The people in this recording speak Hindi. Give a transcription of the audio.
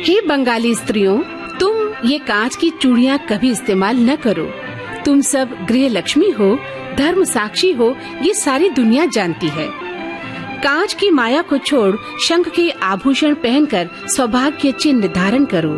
हे बंगाली स्त्रियों, तुम ये कांच की चूड़ियाँ कभी इस्तेमाल न करो। तुम सब गृह लक्ष्मी हो, धर्म साक्षी हो, ये सारी दुनिया जानती है। कांच की माया को छोड़ शंख के आभूषण पहनकर सौभाग्य चिन्ह धारण करो।